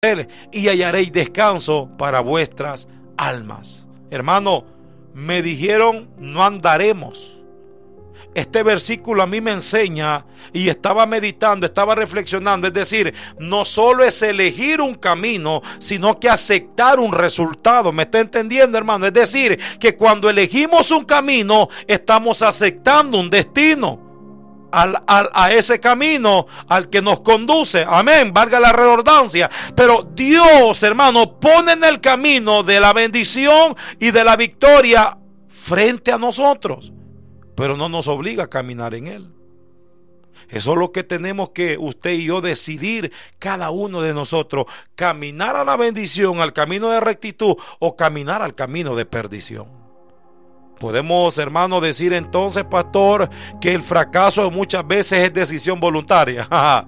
y hallaréis descanso para vuestras almas. Hermano, me dijeron no andaremos. Este versículo a mí me enseña, y estaba meditando, estaba reflexionando, es decir, no solo es elegir un camino, sino que aceptar un resultado. ¿Me está entendiendo, hermano? Es decir, que cuando elegimos un camino, estamos aceptando un destino a ese camino al que nos conduce. Amén, valga la redundancia. Pero Dios, hermano, pone en el camino de la bendición y de la victoria frente a nosotros, pero no nos obliga a caminar en él. Eso es lo que tenemos que usted y yo decidir, cada uno de nosotros: caminar a la bendición, al camino de rectitud, o caminar al camino de perdición. Podemos, hermano, decir entonces, pastor, que el fracaso muchas veces es decisión voluntaria.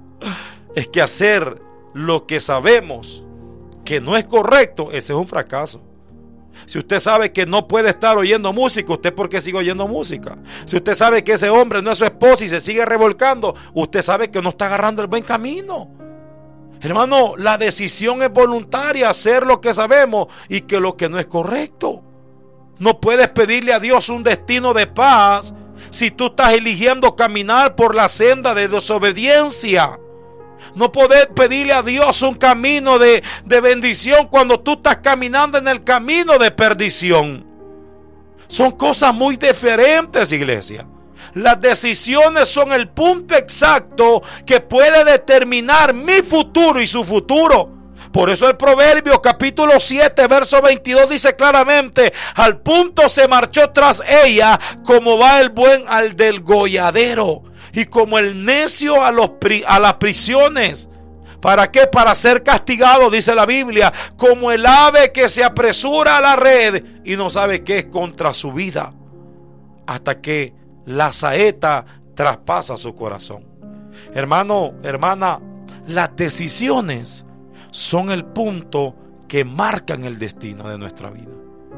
Es que hacer lo que sabemos que no es correcto, ese es un fracaso. Si usted sabe que no puede estar oyendo música, ¿usted por qué sigue oyendo música? Si usted sabe que ese hombre no es su esposo y se sigue revolcando, usted sabe que no está agarrando el buen camino. Hermano, la decisión es voluntaria, hacer lo que sabemos y que lo que no es correcto. No puedes pedirle a Dios un destino de paz si tú estás eligiendo caminar por la senda de desobediencia. No podés pedirle a Dios un camino de bendición cuando tú estás caminando en el camino de perdición. Son cosas muy diferentes, iglesia. Las decisiones son el punto exacto que puede determinar mi futuro y su futuro. Por eso el Proverbio capítulo 7 verso 22 dice claramente: al punto se marchó tras ella, como va el buen al degolladero, y como el necio a las prisiones. ¿Para qué? Para ser castigado, dice la Biblia, como el ave que se apresura a la red y no sabe qué es contra su vida, hasta que la saeta traspasa su corazón. Hermano, hermana, las decisiones son el punto que marcan el destino de nuestra vida.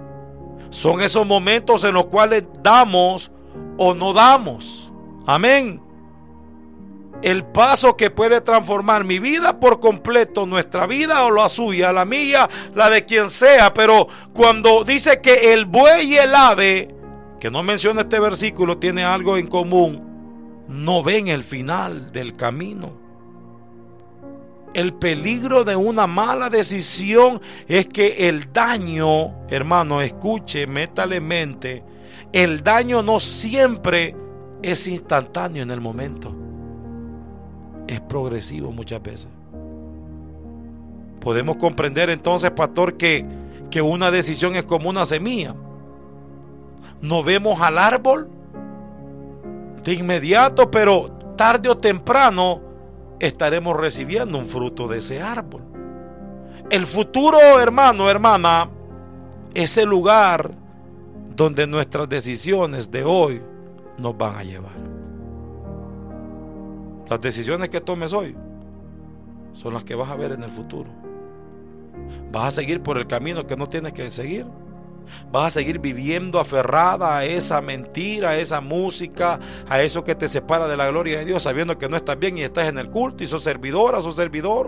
Son esos momentos en los cuales damos o no damos. Amén. El paso que puede transformar mi vida por completo, nuestra vida o la suya, la mía, la de quien sea. Pero cuando dice que el buey y el ave, que no menciona este versículo, tiene algo en común: no ven el final del camino. El peligro de una mala decisión es que el daño, hermano, escuche, métale en mente, el daño no siempre es instantáneo en el momento. Es progresivo muchas veces. Podemos comprender entonces, pastor, que una decisión es como una semilla. No vemos al árbol de inmediato, pero tarde o temprano estaremos recibiendo un fruto de ese árbol. El futuro, hermano, hermana, es el lugar donde nuestras decisiones de hoy nos van a llevar. Las decisiones que tomes hoy son las que vas a ver en el futuro. Vas a seguir por el camino que no tienes que seguir. Vas a seguir viviendo aferrada a esa mentira, a esa música, a eso que te separa de la gloria de Dios, sabiendo que no estás bien y estás en el culto y sos servidora, sos servidor.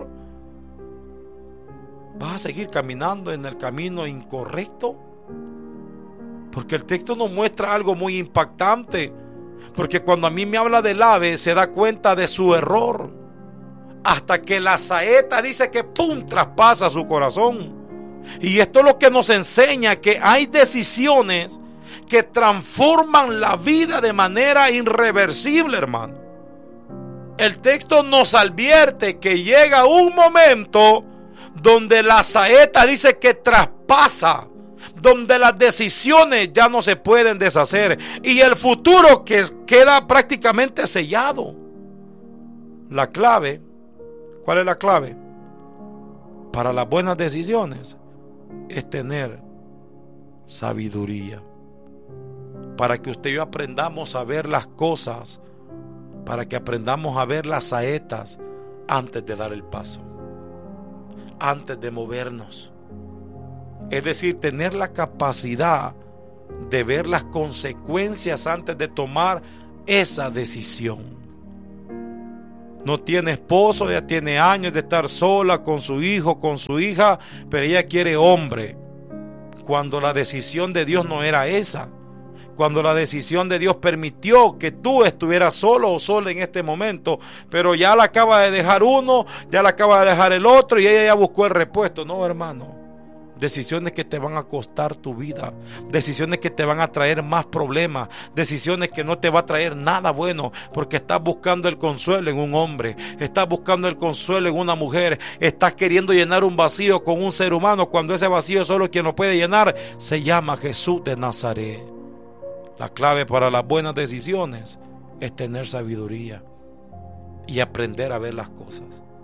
Vas a seguir caminando en el camino incorrecto, porque el texto nos muestra algo muy impactante. Porque cuando a mí me habla del ave, se da cuenta de su error, hasta que la saeta dice que ¡pum!, traspasa su corazón. Y esto es lo que nos enseña, que hay decisiones que transforman la vida de manera irreversible, hermano. El texto nos advierte que llega un momento donde la saeta dice que traspasa, donde las decisiones ya no se pueden deshacer y el futuro que queda prácticamente sellado. La clave, ¿cuál es la clave? Para las buenas decisiones es tener sabiduría, para que usted y yo aprendamos a ver las cosas, para que aprendamos a ver las saetas antes de dar el paso, antes de movernos. Es decir, tener la capacidad de ver las consecuencias antes de tomar esa decisión. no tiene esposo, ella tiene años de estar sola con su hijo, con su hija, pero ella quiere hombre. Cuando la decisión de Dios no era esa. Cuando la decisión de Dios permitió que tú estuvieras solo o sola en este momento, pero ya la acaba de dejar uno, ya la acaba de dejar el otro y ella ya buscó el repuesto. No, hermano. Decisiones que te van a costar tu vida, decisiones que te van a traer más problemas, decisiones que no te va a traer nada bueno, porque estás buscando el consuelo en un hombre, estás buscando el consuelo en una mujer, estás queriendo llenar un vacío con un ser humano, cuando ese vacío solo quien lo puede llenar se llama Jesús de Nazaret. La clave para las buenas decisiones es tener sabiduría y aprender a ver las cosas.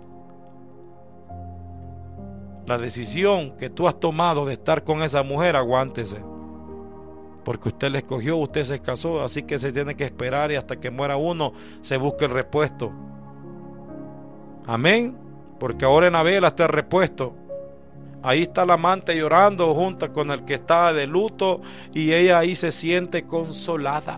La decisión que tú has tomado de estar con esa mujer, aguántese. Porque usted la escogió, usted se casó, así que se tiene que esperar y hasta que muera uno se busque el repuesto. Amén. Porque ahora en Abel está el repuesto. Ahí está la amante llorando junto con el que está de luto y ella ahí se siente consolada.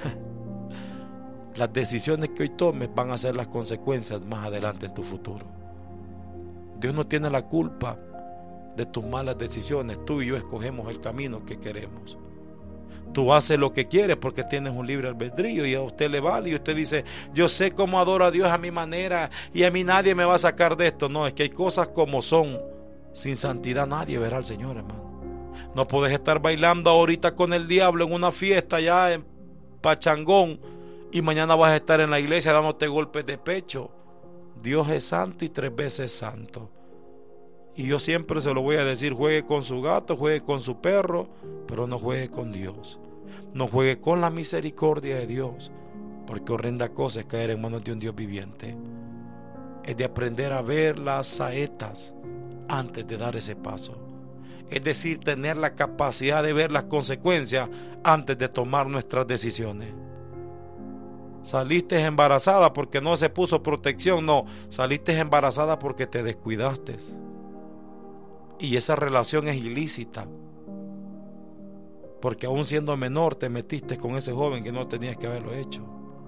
Las decisiones que hoy tomes van a ser las consecuencias más adelante en tu futuro. Dios no tiene la culpa de tus malas decisiones. Tú y yo escogemos el camino que queremos. Tú haces lo que quieres porque tienes un libre albedrío y a usted le vale y usted dice, yo sé cómo adoro a Dios a mi manera y a mí nadie me va a sacar de esto. No, es que hay cosas como son. Sin santidad nadie verá al Señor, hermano. No puedes estar bailando ahorita con el diablo en una fiesta ya en pachangón y mañana vas a estar en la iglesia dándote golpes de pecho. Dios es santo y 3 veces santo. Y yo siempre se lo voy a decir, juegue con su gato, juegue con su perro, pero no juegue con Dios. No juegue con la misericordia de Dios, porque horrenda cosa es caer en manos de un Dios viviente. Es de aprender a ver las saetas antes de dar ese paso. Es decir, tener la capacidad de ver las consecuencias antes de tomar nuestras decisiones. Saliste embarazada porque no se puso protección, no, saliste embarazada porque te descuidaste. Y esa relación es ilícita. Porque aún siendo menor te metiste con ese joven que no tenías que haberlo hecho.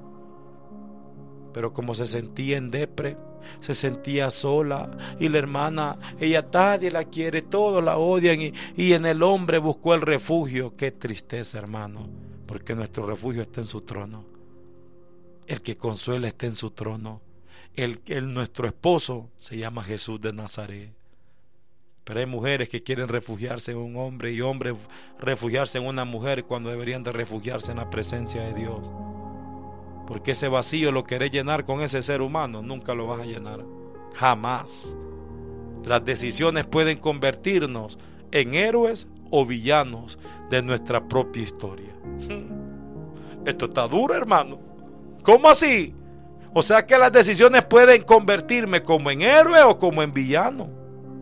Pero como se sentía en depre, se sentía sola y la hermana, ella nadie la quiere, todos la odian y en el hombre buscó el refugio. Qué tristeza, hermano, porque nuestro refugio está en su trono. El que consuela está en su trono. Nuestro esposo se llama Jesús de Nazaret. Pero hay mujeres que quieren refugiarse en un hombre y hombres refugiarse en una mujer cuando deberían de refugiarse en la presencia de Dios. Porque ese vacío lo querés llenar con ese ser humano, nunca lo vas a llenar. Jamás. Las decisiones pueden convertirnos en héroes o villanos de nuestra propia historia. Esto está duro, hermano. ¿Cómo así? O sea que las decisiones pueden convertirme como en héroe o como en villano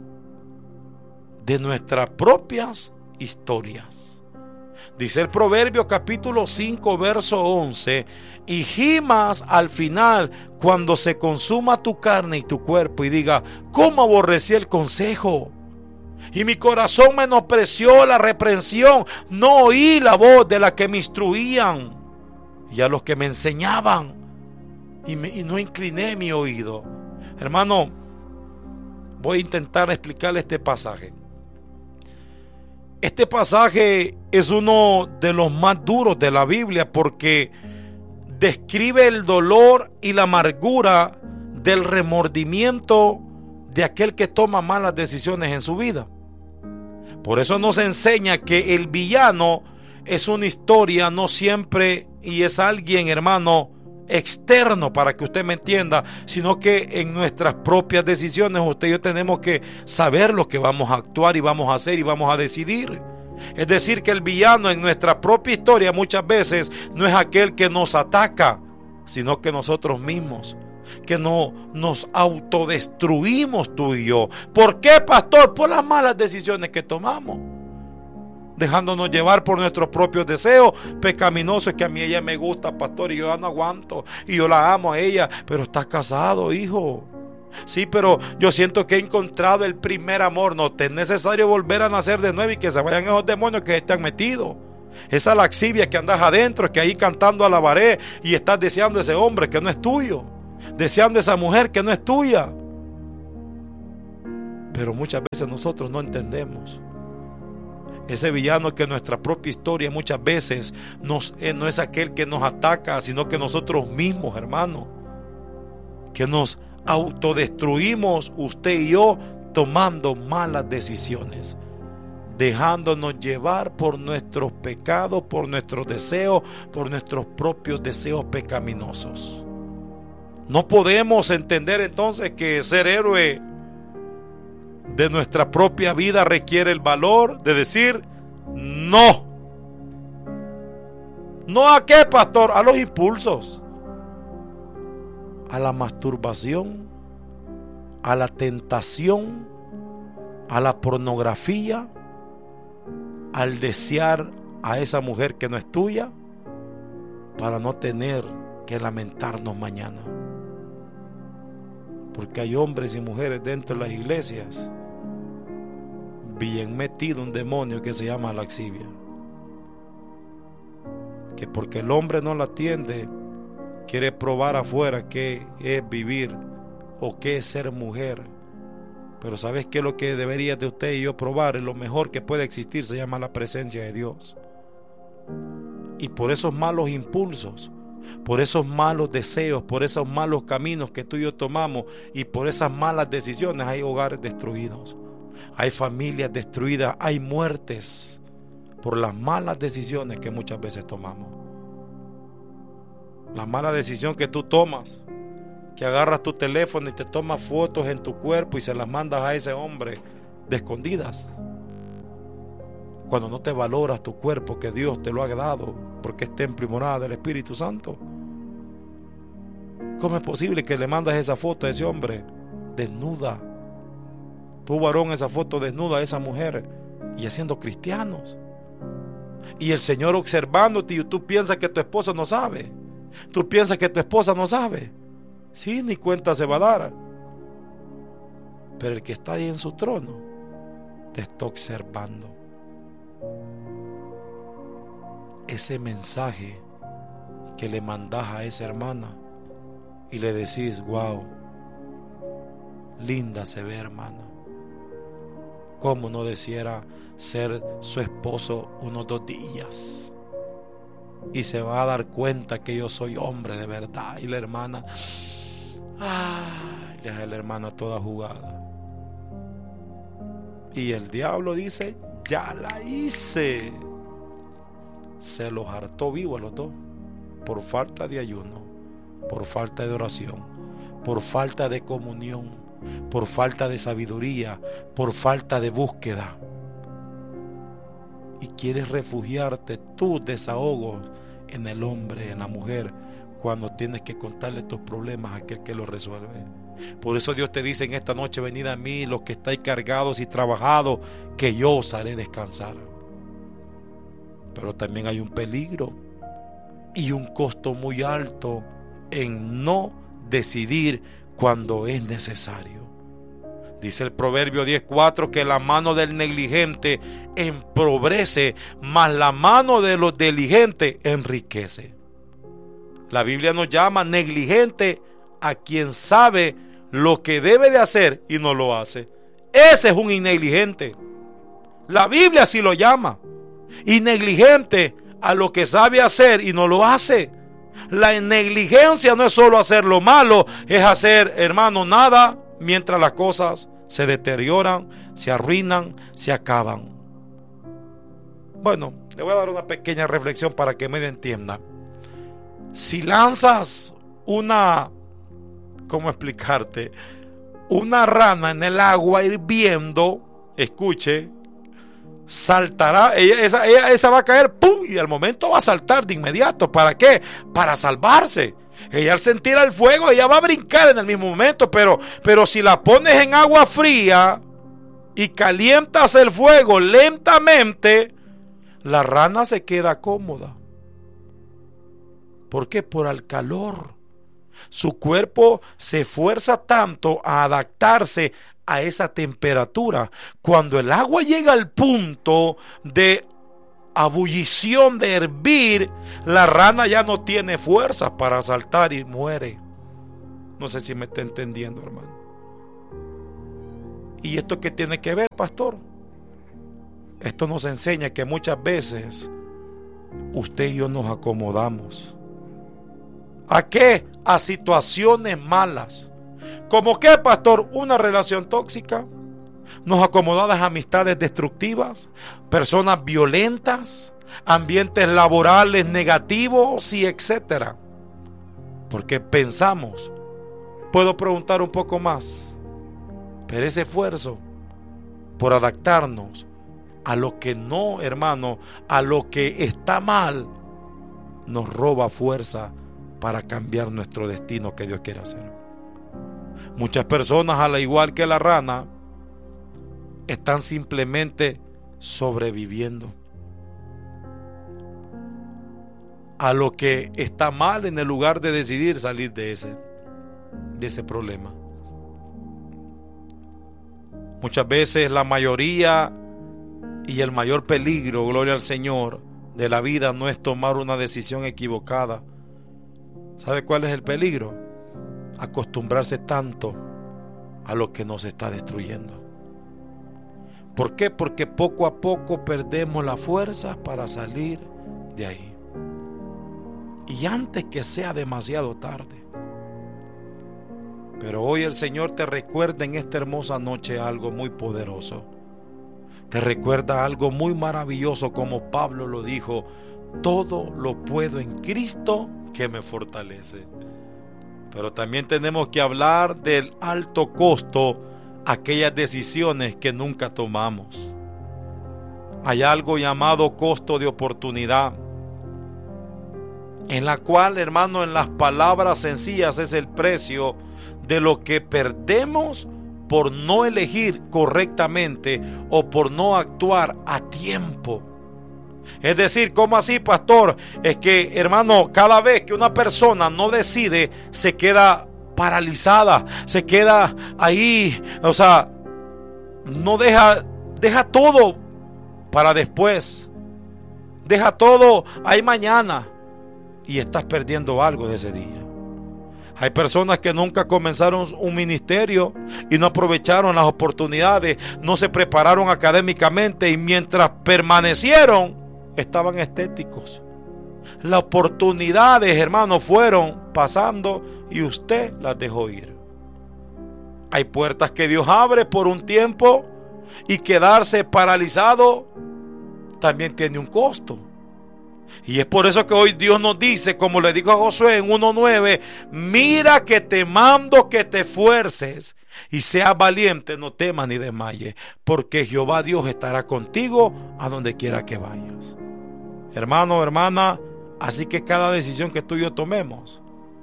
de nuestras propias historias. Dice el Proverbio capítulo 5 verso 11: y gimas al final cuando se consuma tu carne y tu cuerpo, y diga, ¿cómo aborrecí el consejo? Y mi corazón menospreció la reprensión, no oí la voz de la que me instruían y a los que me enseñaban, y no incliné mi oído. Hermano, voy a intentar explicarle este pasaje. Este pasaje es uno de los más duros de la Biblia porque describe el dolor y la amargura del remordimiento de aquel que toma malas decisiones en su vida. Por eso nos enseña que el villano es una historia, no siempre, y es alguien, hermano, externo, para que usted me entienda, sino que en nuestras propias decisiones usted y yo tenemos que saber lo que vamos a actuar y vamos a hacer y vamos a decidir. Es decir, que el villano en nuestra propia historia muchas veces no es aquel que nos ataca, sino que nosotros mismos, que no nos autodestruimos tú y yo. ¿Por qué, pastor? Por las malas decisiones que tomamos, dejándonos llevar por nuestros propios deseos pecaminosos. Que a mí ella me gusta, pastor, y yo ya no aguanto, y yo la amo a ella. Pero estás casado, hijo. Sí, pero yo siento que he encontrado el primer amor. No es necesario volver a nacer de nuevo y que se vayan esos demonios que te han metido. Esa laxivia que andas adentro, que ahí cantando a la pared y estás deseando ese hombre que no es tuyo. deseando esa mujer que no es tuya. Pero muchas veces nosotros no entendemos. Ese villano que nuestra propia historia muchas veces no es aquel que nos ataca, sino que nosotros mismos, hermano, que nos autodestruimos, usted y yo, tomando malas decisiones, dejándonos llevar por nuestros pecados, por nuestros deseos, por nuestros propios deseos pecaminosos. No podemos entender entonces que ser héroe de nuestra propia vida requiere el valor de decir no. ¿No a qué, pastor? A los impulsos, a la masturbación, a la tentación, a la pornografía, al desear a esa mujer que no es tuya, para no tener que lamentarnos mañana. Porque hay hombres y mujeres dentro de las iglesias bien metido un demonio que se llama laxivia, que porque el hombre no la atiende, quiere probar afuera qué es vivir o qué es ser mujer. Pero ¿sabes qué es lo que debería de usted y yo probar? Lo mejor que puede existir se llama la presencia de Dios. Y por esos malos impulsos, por esos malos deseos, por esos malos caminos que tú y yo tomamos, y por esas malas decisiones, hay hogares destruidos, hay familias destruidas, hay muertes por las malas decisiones que muchas veces tomamos. La mala decisión que tú tomas, que agarras tu teléfono y te tomas fotos en tu cuerpo y se las mandas a ese hombre de escondidas, cuando no te valoras tu cuerpo que Dios te lo ha dado, porque es templo y morada del Espíritu Santo. ¿Cómo es posible que le mandas esa foto a ese hombre desnuda, tu varón, esa foto desnuda a esa mujer, y haciendo cristianos? Y el Señor observándote, y tú piensas que tu esposo no sabe, tú piensas que tu esposa no sabe. Sí, ni cuenta se va a dar. Pero el que está ahí en su trono te está observando. Ese mensaje que le mandas a esa hermana y le decís: wow, linda se ve, hermana. ¿Cómo no deseara ser su esposo unos 2 días? Y se va a dar cuenta que yo soy hombre de verdad. Y la hermana, ya es la hermana toda jugada. Y el diablo dice: ya la hice. Se los hartó vivo a los dos, por falta de ayuno, por falta de oración, por falta de comunión, por falta de sabiduría, por falta de búsqueda. Y quieres refugiarte tus desahogos en el hombre, en la mujer, cuando tienes que contarle tus problemas a aquel que los resuelve. Por eso Dios te dice en esta noche: venid a mí los que estáis cargados y trabajados, que yo os haré descansar. Pero también hay un peligro y un costo muy alto en no decidir cuando es necesario. Dice el Proverbio 10:4 que la mano del negligente empobrece, mas la mano de los diligentes enriquece. La Biblia nos llama negligente a quien sabe lo que debe de hacer y no lo hace. Ese es un innegligente. La Biblia así lo llama. Y negligente a lo que sabe hacer y no lo hace. La negligencia no es solo hacer lo malo, es hacer, hermano, nada mientras las cosas se deterioran, se arruinan, se acaban. Bueno, le voy a dar una pequeña reflexión para que me entienda. Si lanzas una, ¿cómo explicarte? Una rana en el agua hirviendo, escuche, saltará, esa va a caer, ¡pum! Y al momento va a saltar de inmediato. ¿Para qué? Para salvarse. Ella, al sentir el fuego, ella va a brincar en el mismo momento, pero si la pones en agua fría y calientas el fuego lentamente, la rana se queda cómoda. ¿Por qué? Por el calor. Su cuerpo se esfuerza tanto a adaptarse a esa temperatura. Cuando el agua llega al punto de ebullición, de hervir, la rana ya no tiene fuerzas para saltar y muere. No sé si me está entendiendo, hermano. ¿Y esto qué tiene que ver, pastor? Esto nos enseña que muchas veces usted y yo nos acomodamos. ¿A qué? A situaciones malas. ¿Cómo qué, pastor? Una relación tóxica. Nos acomodamos a amistades destructivas, personas violentas, ambientes laborales negativos y etcétera. Porque pensamos, puedo preguntar un poco más, pero ese esfuerzo por adaptarnos a lo que no, hermano, a lo que está mal, nos roba fuerza para cambiar nuestro destino que Dios quiere hacer. Muchas personas, al igual que la rana, están simplemente sobreviviendo a lo que está mal en el lugar de decidir salir de ese problema. Muchas veces la mayoría y el mayor peligro, gloria al Señor, de la vida no es tomar una decisión equivocada. ¿Sabe cuál es el peligro? Acostumbrarse tanto a lo que nos está destruyendo. ¿Por qué? Porque poco a poco perdemos las fuerzas para salir de ahí. Y antes que sea demasiado tarde. Pero hoy el Señor te recuerda en esta hermosa noche algo muy poderoso. Te recuerda algo muy maravilloso, como Pablo lo dijo: todo lo puedo en Cristo que me fortalece. Pero también tenemos que hablar del alto costo, aquellas decisiones que nunca tomamos. Hay algo llamado costo de oportunidad, en la cual, hermano, en las palabras sencillas, es el precio de lo que perdemos por no elegir correctamente o por no actuar a tiempo. Es decir, ¿cómo así, pastor? Es que, hermano, cada vez que una persona no decide, se queda paralizada, se queda ahí, o sea, no deja todo para después, deja todo ahí mañana, y estás perdiendo algo de ese día. Hay personas que nunca comenzaron un ministerio y no aprovecharon las oportunidades, no se prepararon académicamente, y mientras permanecieron, estaban estéticos. Las oportunidades, hermanos, fueron pasando y usted las dejó ir. Hay puertas que Dios abre por un tiempo, y quedarse paralizado también tiene un costo. Y es por eso que hoy Dios nos dice, como le dijo a Josué en 1:9: mira que te mando que te esfuerces y seas valiente, no temas ni desmayes, porque Jehová Dios estará contigo a donde quiera que vayas. Hermano, hermana, así que cada decisión que tú y yo tomemos,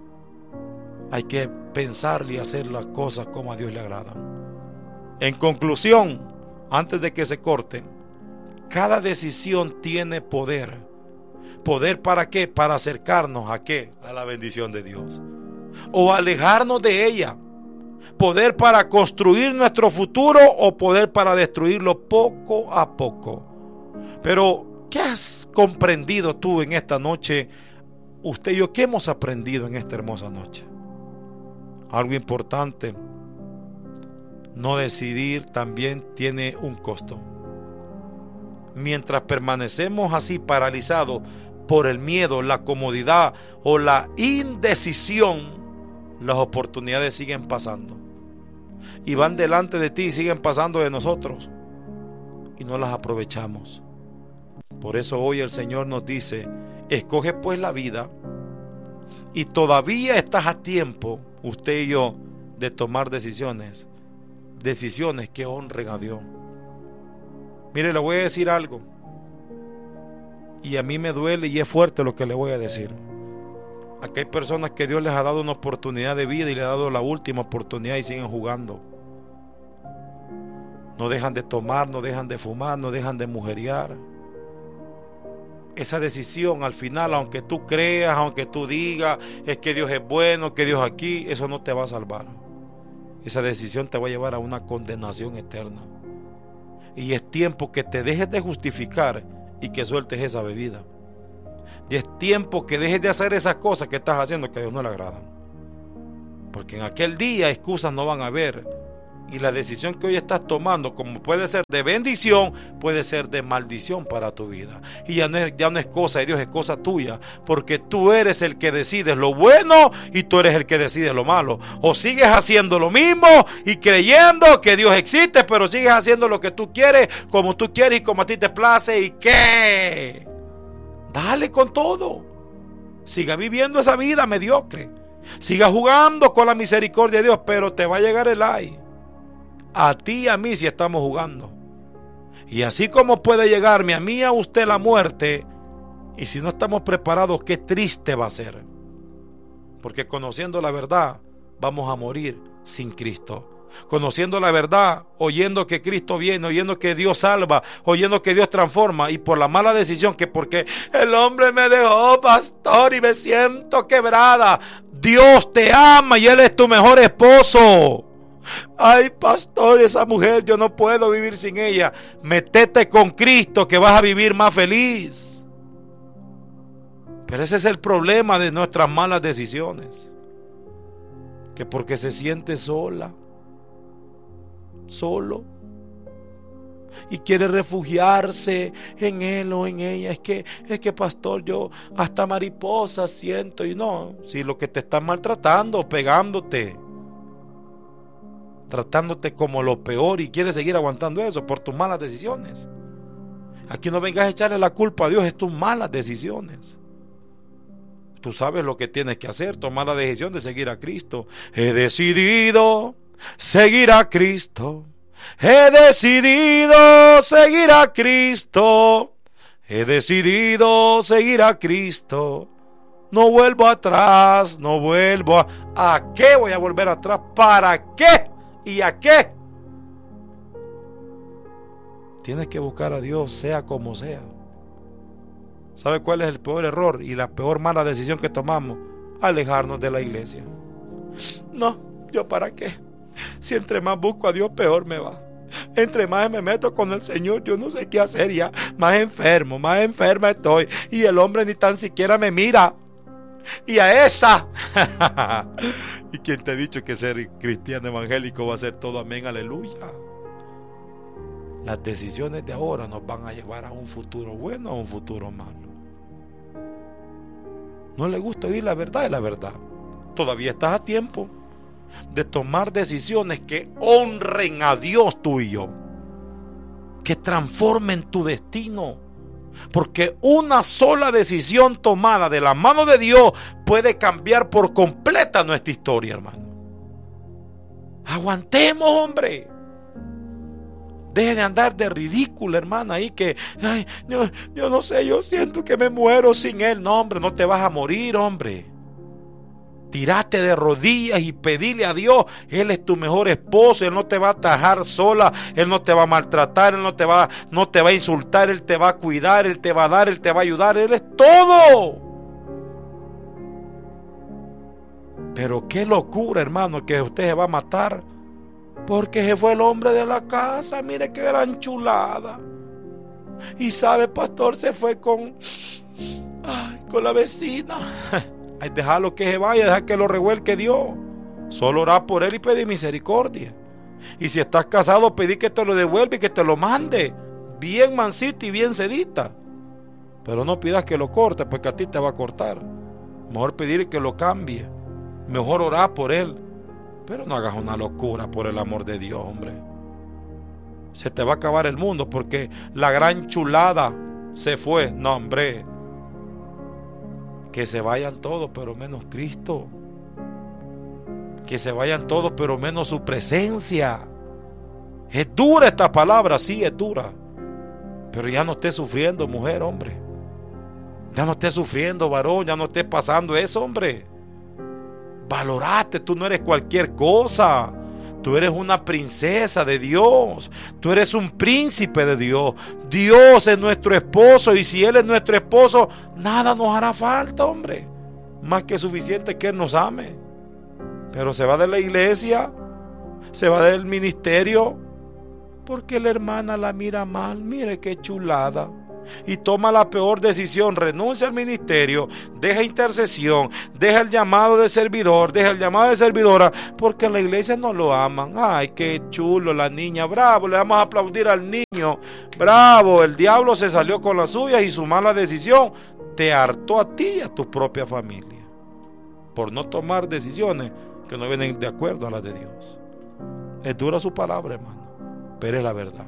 hay que pensarle y hacer las cosas como a Dios le agradan. En conclusión, antes de que se corten, cada decisión tiene poder. ¿Poder para qué? Para acercarnos ¿a qué? A la bendición de Dios, o alejarnos de ella. Poder para construir nuestro futuro, o poder para destruirlo poco a poco. Pero ¿qué has comprendido tú en esta noche? Usted y yo, ¿qué hemos aprendido en esta hermosa noche? Algo importante: no decidir también tiene un costo. Mientras permanecemos así paralizados por el miedo, la comodidad o la indecisión, las oportunidades siguen pasando y van delante de ti y siguen pasando de nosotros, y no las aprovechamos. Por eso hoy el Señor nos dice: escoge pues la vida, y todavía estás a tiempo, usted y yo, de tomar decisiones que honren a Dios. Mire, le voy a decir algo, y a mí me duele y es fuerte lo que le voy a decir. Aquí hay personas que Dios les ha dado una oportunidad de vida y le ha dado la última oportunidad y siguen jugando. No dejan de tomar, no dejan de fumar, no dejan de mujeriar. Esa decisión al final, aunque tú creas, aunque tú digas es que Dios es bueno, que Dios aquí, eso no te va a salvar. Esa decisión te va a llevar a una condenación eterna. Y es tiempo que te dejes de justificar y que sueltes esa bebida. Y es tiempo que dejes de hacer esas cosas que estás haciendo que a Dios no le agradan. Porque en aquel día excusas no van a haber. Y la decisión que hoy estás tomando, como puede ser de bendición, puede ser de maldición para tu vida. Y ya no es cosa de Dios, es cosa tuya. Porque tú eres el que decides lo bueno y tú eres el que decide lo malo. O sigues haciendo lo mismo y creyendo que Dios existe, pero sigues haciendo lo que tú quieres, como tú quieres y como a ti te place. ¿Y qué? Dale con todo. Siga viviendo esa vida mediocre. Siga jugando con la misericordia de Dios, pero te va a llegar el ay. A ti y a mí si estamos jugando. Y así como puede llegarme a mí y a usted la muerte, y si no estamos preparados, qué triste va a ser. Porque conociendo la verdad, vamos a morir sin Cristo. Conociendo la verdad, oyendo que Cristo viene, oyendo que Dios salva, oyendo que Dios transforma, y por la mala decisión que porque el hombre me dejó, pastor, y me siento quebrada. Dios te ama y Él es tu mejor esposo. Ay, pastor, esa mujer yo no puedo vivir sin ella. Métete con Cristo que vas a vivir más feliz. Pero ese es el problema de nuestras malas decisiones, que porque se siente sola, solo, y quiere refugiarse en él o en ella. Es que pastor, yo hasta mariposas siento. Y no, si lo que te están maltratando, pegándote, tratándote como lo peor, y quieres seguir aguantando eso por tus malas decisiones. Aquí no vengas a echarle la culpa a Dios, es tus malas decisiones. Tú sabes lo que tienes que hacer, tomar la decisión de seguir a Cristo. He decidido seguir a Cristo. He decidido seguir a Cristo. He decidido seguir a Cristo. No vuelvo atrás, no vuelvo a... ¿A qué voy a volver atrás? ¿Para qué? ¿Y a qué? Tienes que buscar a Dios, sea como sea. ¿Sabe cuál es el peor error y la peor mala decisión que tomamos? Alejarnos de la iglesia. No, ¿yo para qué? Si entre más busco a Dios, peor me va. Entre más me meto con el Señor, yo no sé qué hacer ya. Más enferma estoy. Y el hombre ni tan siquiera me mira. Y a esa. ¿Y quién te ha dicho que ser cristiano evangélico va a ser todo amén, aleluya? Las decisiones de ahora nos van a llevar a un futuro bueno o a un futuro malo. No le gusta oír la verdad, es la verdad. Todavía estás a tiempo de tomar decisiones que honren a Dios, tú y yo, que transformen tu destino. Porque una sola decisión tomada de la mano de Dios puede cambiar por completa nuestra historia, hermano. Aguantemos, hombre. Deje de andar de ridículo, hermana, ahí que ay, yo no sé, yo siento que me muero sin él. No, hombre, no te vas a morir, hombre. Tírate de rodillas y pedile a Dios. Él es tu mejor esposo. Él no te va a atajar sola. Él no te va a maltratar. Él no te va a insultar. Él te va a cuidar. Él te va a dar. Él te va a ayudar. Él es todo. Pero qué locura, hermano, que usted se va a matar porque se fue el hombre de la casa. Mire qué gran chulada. Y sabe, pastor, se fue con la vecina. Ay, déjalo que se vaya, deja que lo revuelque Dios. Solo orar por él y pedir misericordia. Y si estás casado, pedí que te lo devuelva y que te lo mande bien mansito y bien sedita. Pero no pidas que lo corte, porque a ti te va a cortar. Mejor pedir que lo cambie. Mejor orar por él. Pero no hagas una locura, por el amor de Dios, hombre. Se te va a acabar el mundo porque la gran chulada se fue. No, hombre. Que se vayan todos, pero menos Cristo. Que se vayan todos, pero menos su presencia. Es dura esta palabra, sí, es dura. Pero ya no estés sufriendo, mujer, hombre. Ya no estés sufriendo, varón. Ya no estés pasando eso, hombre. Valorate, tú no eres cualquier cosa. Tú eres una princesa de Dios. Tú eres un príncipe de Dios. Dios es nuestro esposo. Y si Él es nuestro esposo, nada nos hará falta, hombre. Más que suficiente que Él nos ame. Pero se va de la iglesia, se va del ministerio, porque la hermana la mira mal. Mire qué chulada. y toma la peor decisión, renuncia al ministerio, deja intercesión, deja el llamado de servidor, deja el llamado de servidora, porque en la iglesia no lo aman. Ay, qué chulo la niña, bravo, le vamos a aplaudir al niño, bravo, el diablo se salió con las suyas y su mala decisión te hartó a ti y a tu propia familia, por no tomar decisiones que no vienen de acuerdo a las de Dios. Es dura su palabra, hermano, pero es la verdad.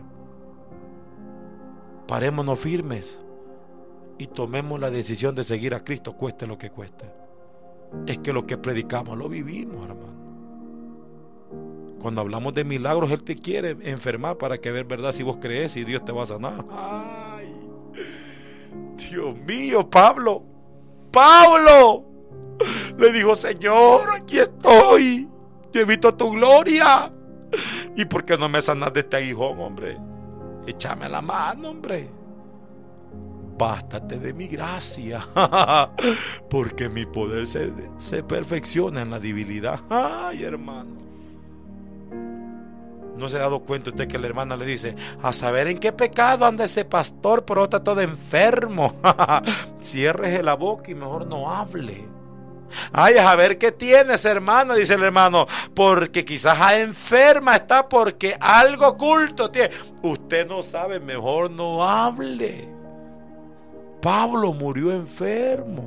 Parémonos firmes y tomemos la decisión de seguir a Cristo, cueste lo que cueste. Es que lo que predicamos lo vivimos, hermano. Cuando hablamos de milagros, Él te quiere enfermar para que veas verdad si vos crees y Dios te va a sanar. Ay, Dios mío, Pablo le dijo: Señor, aquí estoy, yo he visto tu gloria, ¿y por qué no me sanas de este aguijón, hombre? Échame la mano, hombre. Bástate de mi gracia, porque mi poder se perfecciona en la debilidad. Ay, hermano, ¿no se ha dado cuenta usted que la hermana le dice: a saber en qué pecado anda ese pastor, pero está todo enfermo? Ciérrese la boca y mejor no hable. Ay, a ver qué tienes, hermano, dice el hermano, porque quizás enferma está, porque algo oculto tiene. Usted no sabe, mejor no hable. Pablo murió enfermo,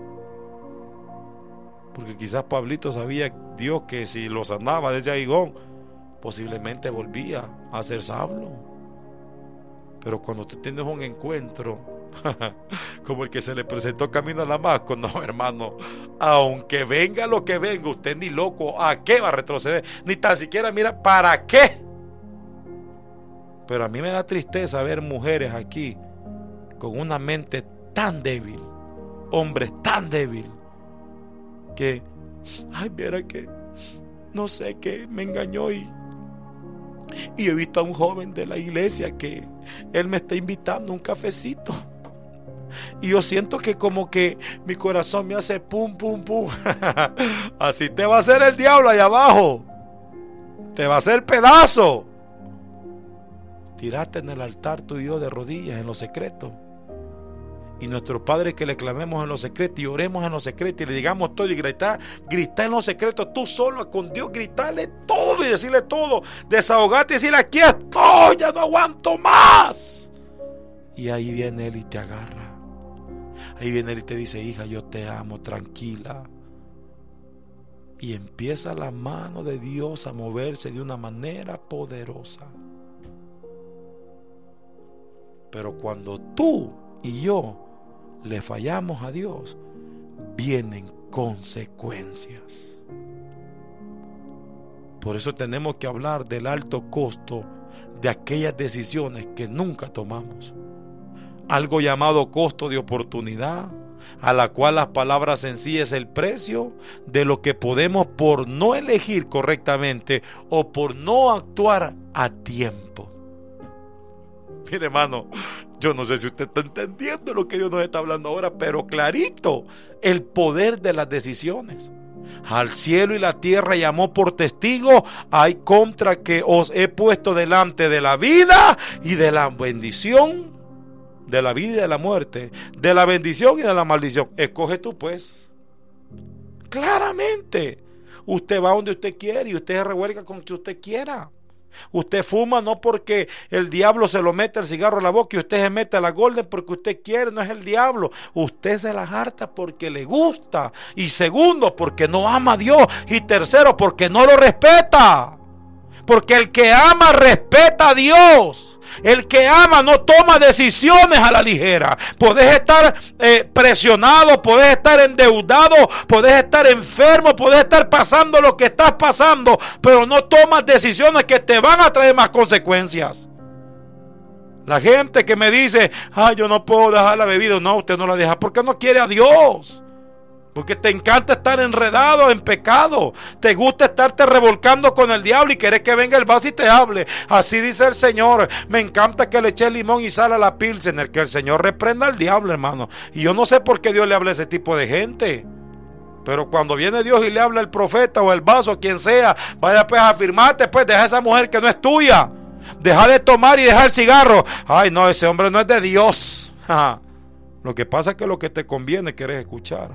porque quizás Pablito sabía Dios que si lo sanaba de ese aguijón, posiblemente volvía a ser sabio. Pero cuando usted tiene un encuentro como el que se le presentó camino a Damasco, no, hermano, aunque venga lo que venga, usted ni loco, ¿a qué va a retroceder? Ni tan siquiera mira, ¿para qué? Pero a mí me da tristeza ver mujeres aquí con una mente tan débil, hombres tan débil, que, ay, mira que, no sé, que me engañó y he visto a un joven de la iglesia que él me está invitando a un cafecito. Y yo siento que como que mi corazón me hace pum, pum, pum. Así te va a hacer el diablo allá abajo. Te va a hacer pedazo. Tiraste en el altar tú y yo de rodillas en lo secreto. Y nuestro Padre, que le clamemos en lo secreto y oremos en lo secreto y le digamos todo y grita en lo secreto, tú solo con Dios, gritarle todo y decirle todo, desahogarte y decirle: aquí estoy, ya no aguanto más. Y ahí viene Él y te agarra. Ahí viene Él y te dice: hija, yo te amo, tranquila. Y empieza la mano de Dios a moverse de una manera poderosa. Pero cuando tú y yo le fallamos a Dios, vienen consecuencias. Por eso tenemos que hablar del alto costo de aquellas decisiones que nunca tomamos. Algo llamado costo de oportunidad, a la cual las palabras en sí es el precio de lo que podemos por no elegir correctamente o por no actuar a tiempo. Mire, hermano, yo no sé si usted está entendiendo lo que Dios nos está hablando ahora, pero clarito, el poder de las decisiones. Al cielo y la tierra llamó por testigo, hay contra que os he puesto delante de la vida y de la bendición, de la vida y de la muerte, de la bendición y de la maldición. Escoge tú, pues. Claramente, usted va donde usted quiere y usted se revuelca con que usted quiera. Usted fuma no porque el diablo se lo mete el cigarro a la boca y usted se mete a la golden porque usted quiere, no es el diablo. Usted se la harta porque le gusta. Y segundo, porque no ama a Dios. Y tercero, porque no lo respeta. Porque el que ama respeta a Dios. El que ama no toma decisiones a la ligera. Podés estar presionado, podés estar endeudado, podés estar enfermo, podés estar pasando lo que estás pasando, pero no tomas decisiones que te van a traer más consecuencias. La gente que me dice: ay, yo no puedo dejar la bebida. No, usted no la deja porque no quiere a Dios. Porque te encanta estar enredado en pecado. Te gusta estarte revolcando con el diablo y querés que venga el vaso y te hable. Así dice el Señor. Me encanta que le eche limón y sal a la pilsener. Que el Señor reprenda al diablo, hermano. Y yo no sé por qué Dios le habla a ese tipo de gente. Pero cuando viene Dios y le habla el profeta o el vaso, quien sea, vaya pues a afirmarte, pues deja a esa mujer que no es tuya. Deja de tomar y deja el cigarro. Ay, no, ese hombre no es de Dios. Lo que pasa es que lo que te conviene querés escuchar.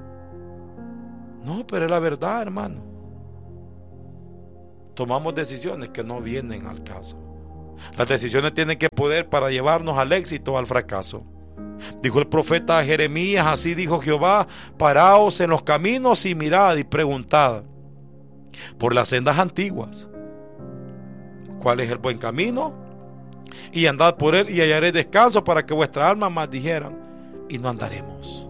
No, pero es la verdad, hermano. Tomamos decisiones que no vienen al caso. Las decisiones tienen que poder para llevarnos al éxito o al fracaso. Dijo el profeta Jeremías, así dijo Jehová: paraos en los caminos y mirad y preguntad por las sendas antiguas, ¿cuál es el buen camino? Y andad por él y hallaréis descanso, para que vuestra alma maldijeran y no andaremos.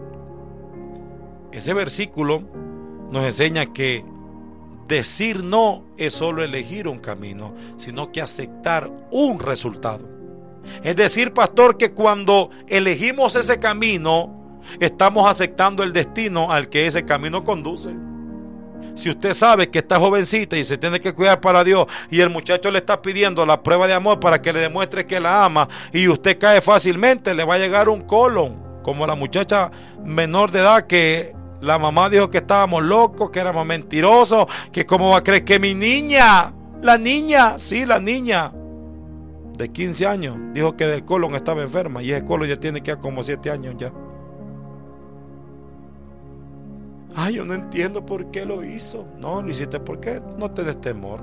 Ese versículo nos enseña que decir no es solo elegir un camino, sino que aceptar un resultado. Es decir, pastor, que cuando elegimos ese camino, estamos aceptando el destino al que ese camino conduce. Si usted sabe que está jovencita y se tiene que cuidar para Dios, y el muchacho le está pidiendo la prueba de amor para que le demuestre que la ama, y usted cae fácilmente, le va a llegar un colon, como la muchacha menor de edad que la mamá dijo que estábamos locos, que éramos mentirosos, que cómo va a creer que mi niña, la niña de 15 años, dijo que del colon estaba enferma, y ese colon ya tiene que como 7 años ya. Ay, yo no entiendo por qué lo hizo. No, lo hiciste porque no te des temor.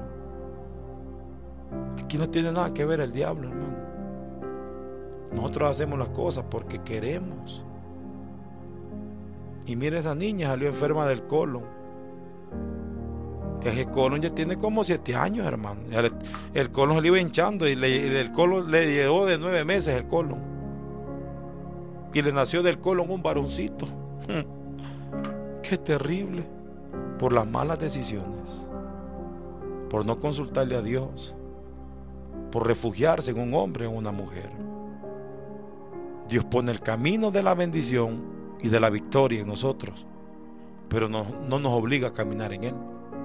Aquí no tiene nada que ver el diablo, hermano. Nosotros hacemos las cosas porque queremos. Y mire, esa niña salió enferma del colon. Ese colon ya tiene como 7 años, hermano. El colon se le iba hinchando y el colon le llegó de 9 meses el colon. Y le nació del colon un varoncito. Qué terrible. Por las malas decisiones, por no consultarle a Dios, por refugiarse en un hombre o una mujer. Dios pone el camino de la bendición y de la victoria en nosotros, pero no nos obliga a caminar en él.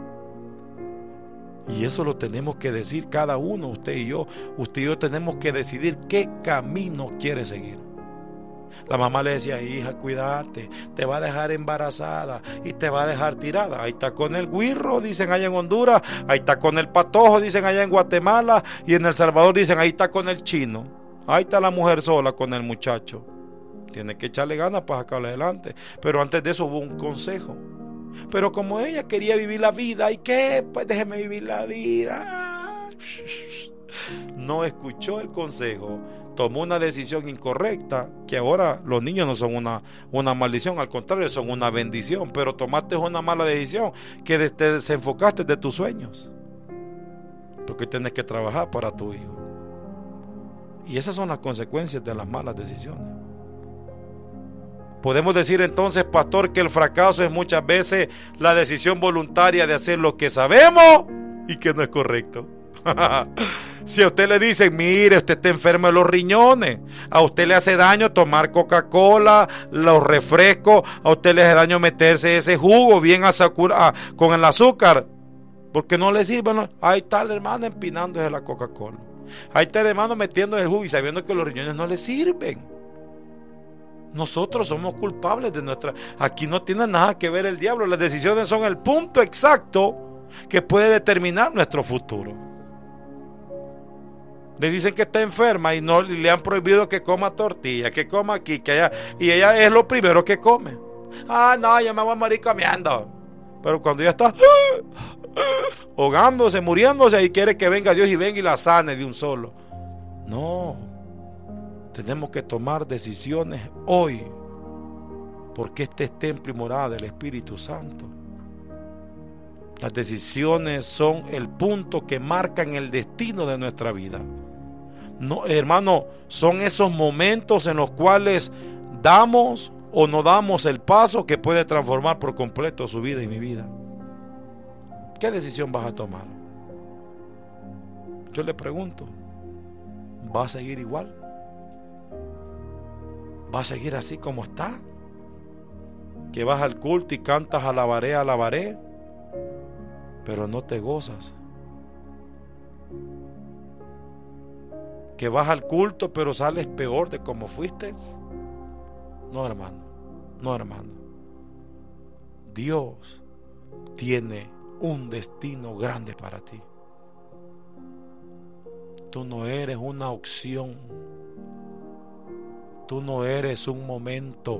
Y eso lo tenemos que decir cada uno, usted y yo. Usted y yo tenemos que decidir qué camino quiere seguir. La mamá le decía: hija, cuídate, te va a dejar embarazada y te va a dejar tirada. Ahí está con el güirro, dicen allá en Honduras. Ahí está con el patojo, dicen allá en Guatemala. Y en El Salvador dicen: ahí está con el chino. Ahí está la mujer sola con el muchacho. Tiene que echarle ganas para sacarle adelante. Pero antes de eso hubo un consejo. Pero como ella quería vivir la vida, ¿y qué? Pues déjeme vivir la vida. No escuchó el consejo, tomó una decisión incorrecta, que ahora los niños no son una maldición, al contrario, son una bendición. Pero tomaste una mala decisión, que te desenfocaste de tus sueños, porque tienes que trabajar para tu hijo. Y esas son las consecuencias de las malas decisiones. Podemos decir entonces, pastor, que el fracaso es muchas veces la decisión voluntaria de hacer lo que sabemos y que no es correcto. Si a usted le dicen: mire, usted está enfermo de los riñones, a usted le hace daño tomar Coca-Cola, los refrescos, a usted le hace daño meterse ese jugo bien con el azúcar, porque no le sirve, ¿no? Ahí está el hermano empinándose la Coca-Cola, ahí está el hermano metiendo el jugo y sabiendo que los riñones no le sirven. Nosotros somos culpables de nuestra... Aquí no tiene nada que ver el diablo. Las decisiones son el punto exacto que puede determinar nuestro futuro. Le dicen que está enferma y no le han prohibido que coma tortilla, que coma aquí, que allá, y ella es lo primero que come. No, yo me voy a morir comiendo. Pero cuando ella está ahogándose, muriéndose, y quiere que venga Dios y venga y la sane de un solo. No. Tenemos que tomar decisiones hoy, porque este es templo y morada del Espíritu Santo. Las decisiones son el punto que marcan el destino de nuestra vida. No, hermano, son esos momentos en los cuales damos o no damos el paso que puede transformar por completo su vida y mi vida. ¿Qué decisión vas a tomar? Yo le pregunto, ¿va a seguir igual? ¿Va a seguir así como está? Que vas al culto y cantas alabaré, pero no te gozas. Que vas al culto pero sales peor de como fuiste. No, hermano, no, hermano. Dios tiene un destino grande para ti. Tú no eres una opción. Tú no eres un momento.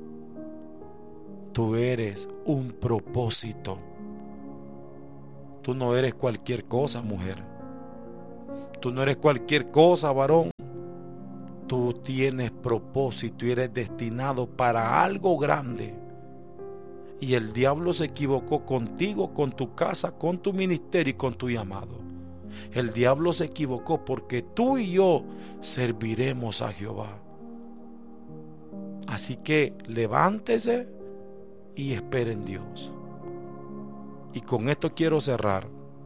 Tú eres un propósito. Tú no eres cualquier cosa, mujer. Tú no eres cualquier cosa, varón. Tú tienes propósito y eres destinado para algo grande. Y el diablo se equivocó contigo, con tu casa, con tu ministerio y con tu llamado. El diablo se equivocó porque tú y yo serviremos a Jehová. Así que levántese y espere en Dios. Y con esto quiero cerrar.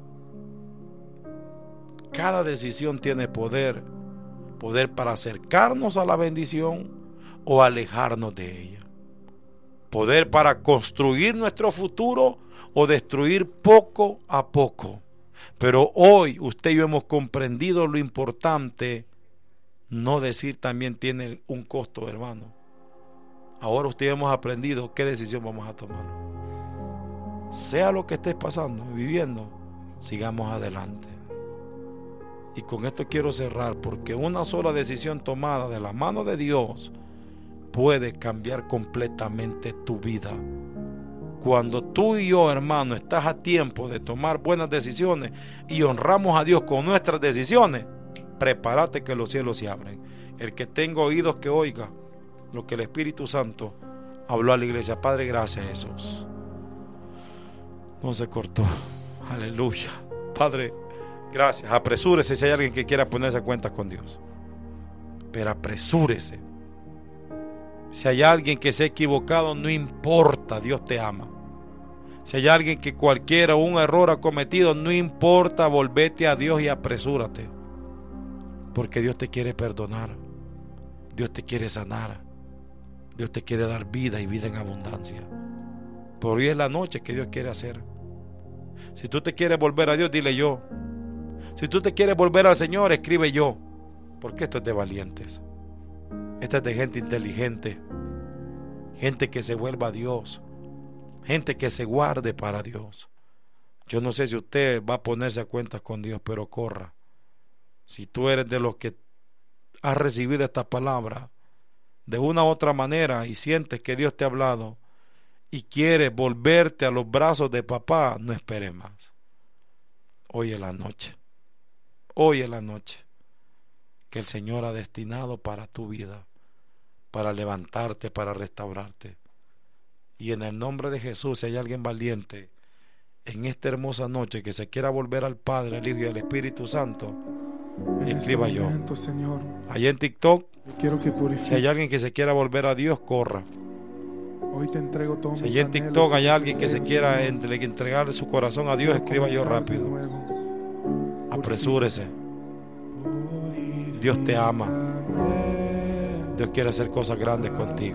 Cada decisión tiene poder para acercarnos a la bendición o alejarnos de ella. Poder para construir nuestro futuro o destruir poco a poco. Pero hoy usted y yo hemos comprendido lo importante. No decir también tiene un costo, hermano. Ahora usted y yo hemos aprendido qué decisión vamos a tomar. Sea lo que estés pasando, viviendo, sigamos adelante. Y con esto quiero cerrar, porque una sola decisión tomada de la mano de Dios puede cambiar completamente tu vida. Cuando tú y yo, hermano, estás a tiempo de tomar buenas decisiones y honramos a Dios con nuestras decisiones, prepárate que los cielos se abren. El que tenga oídos que oiga lo que el Espíritu Santo habló a la iglesia. Padre, gracias, Jesús. No se cortó. Aleluya. Padre, gracias. Apresúrese si hay alguien que quiera ponerse a cuentas con Dios. Pero apresúrese. Si hay alguien que se ha equivocado, no importa, Dios te ama. Si hay alguien que cualquiera un error ha cometido, no importa, volvete a Dios y apresúrate. Porque Dios te quiere perdonar. Dios te quiere sanar. Dios te quiere dar vida y vida en abundancia. Por hoy es la noche que Dios quiere hacer. Si tú te quieres volver a Dios, dile yo. Si tú te quieres volver al Señor, escribe yo. Porque esto es de valientes. Esto es de gente inteligente. Gente que se vuelva a Dios. Gente que se guarde para Dios. Yo no sé si usted va a ponerse a cuentas con Dios, pero corra. Si tú eres de los que has recibido esta palabra de una u otra manera y sientes que Dios te ha hablado y quieres volverte a los brazos de papá, no esperes más. Hoy es la noche. Hoy es la noche que el Señor ha destinado para tu vida, para levantarte, para restaurarte. Y en el nombre de Jesús, si hay alguien valiente en esta hermosa noche que se quiera volver al Padre, al Hijo y al Espíritu Santo, escriba yo. Señor, allá en TikTok, quiero que si hay alguien que se quiera volver a Dios, corra. Hoy te entrego todo. Si allá en TikTok hay alguien que se quiera entregar su corazón a Dios, escriba yo rápido. Apresúrese. Dios te ama. Dios quiere hacer cosas grandes contigo.